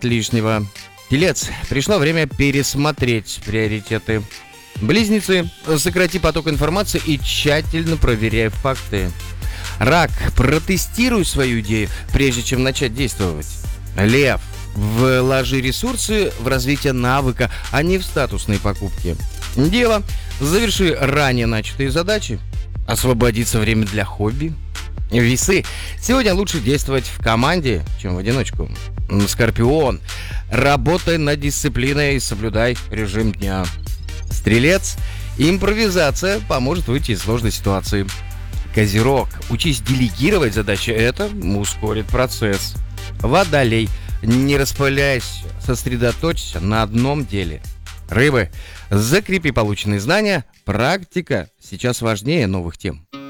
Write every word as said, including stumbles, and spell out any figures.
от лишнего. Телец, пришло время пересмотреть приоритеты. Близнецы, сократи поток информации и тщательно проверяй факты. Рак, протестируй свою идею, прежде чем начать действовать. Лев, вложи ресурсы в развитие навыка, а не в статусные покупки. Дева, заверши ранее начатые задачи. Освободится время для хобби. Весы, сегодня лучше действовать в команде, чем в одиночку. Скорпион, работай над дисциплиной и соблюдай режим дня. Стрелец, импровизация поможет выйти из сложной ситуации. Козерог, учись делегировать задачи, это ускорит процесс. Водолей, не распыляйся, сосредоточься на одном деле. Рыбы, закрепи полученные знания, практика сейчас важнее новых тем.